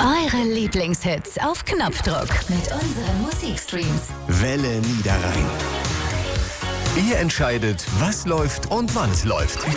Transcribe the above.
Eure Lieblingshits auf Knopfdruck mit unseren Musikstreams. Welle Niederrhein. Ihr entscheidet, was läuft und wann es läuft.